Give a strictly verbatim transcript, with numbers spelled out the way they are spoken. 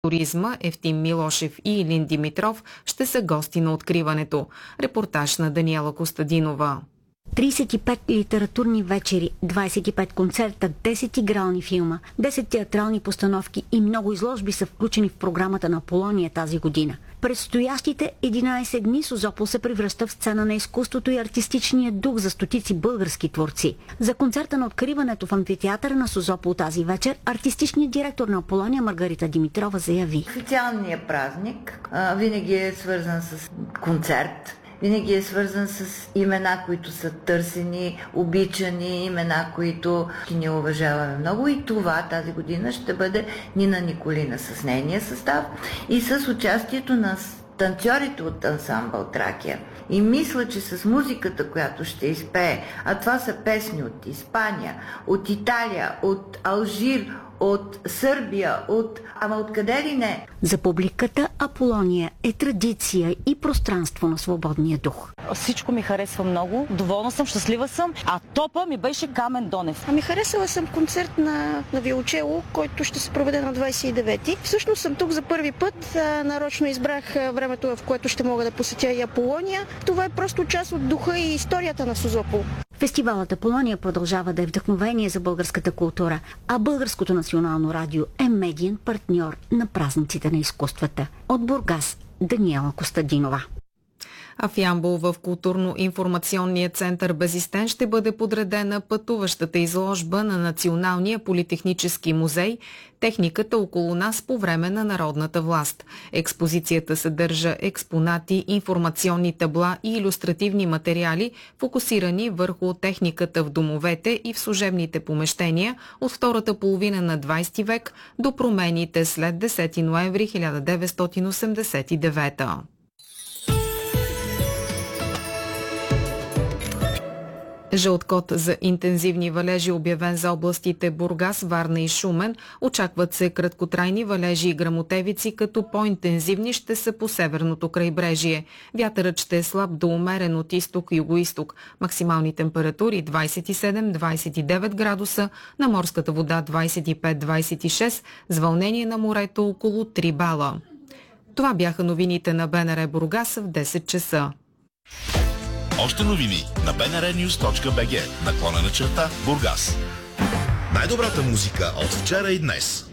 туризма Евтим Милошев и Илин Димитров ще са гости на откриването. Репортаж на Даниела Костадинова. тридесет и пет литературни вечери, двадесет и пет концерта, десет игрални филма, десет театрални постановки и много изложби са включени в програмата на Аполония тази година. Предстоящите единадесет дни Созопол се превръща в сцена на изкуството и артистичния дух за стотици български творци. За концерта на откриването в амфитеатъра на Созопол тази вечер артистичният директор на Аполония Маргарита Димитрова заяви: официалният празник а, винаги е свързан с концерт. Винаги е свързан с имена, които са търсени, обичани, имена, които ни уважаваме много. И това тази година ще бъде Нина Николина с нейния състав и с участието на танцорите от ансамбъл Тракия. И мисля, че с музиката, която ще изпее, а това са песни от Испания, от Италия, от Алжир, от Сърбия, от... ама откъде ли не? За публиката Аполония е традиция и пространство на свободния дух. Всичко ми харесва много, доволна съм, щастлива съм, а топа ми беше Камен Донев. Ами харесала съм концерт на, на виолончело, който ще се проведе на двадесет и девети. Всъщност съм тук за първи път, а, нарочно избрах времето, в което ще мога да посетя и Аполония. Това е просто част от духа и историята на Созопол. Фестивалът Аполония продължава да е вдъхновение за българската култура, а Българското национално радио е медиен партньор на празниците на изкуствата. От Бургас, Даниела Костадинова. А в Ямбол в културно-информационния център Безистен ще бъде подредена пътуващата изложба на Националния политехнически музей «Техниката около нас по време на народната власт». Експозицията съдържа експонати, информационни табла и илюстративни материали, фокусирани върху техниката в домовете и в служебните помещения от втората половина на двадесети век до промените след десети ноември хиляда деветстотин осемдесет и девета. Жълт код за интензивни валежи, обявен за областите Бургас, Варна и Шумен. Очакват се краткотрайни валежи и гръмотевици, като по-интензивни ще са по северното крайбрежие. Вятърът ще е слаб до умерен от изток-югоизток. Максимални температури двадесет и седем до двадесет и девет градуса, на морската вода двадесет и пет до двадесет и шест, с вълнение на морето около три бала. Това бяха новините на БНР Бургас в десет часа. Още новини на би ен ар нюз точка би джи, наклонена черта Бургас. Най-добрата музика от вчера и днес.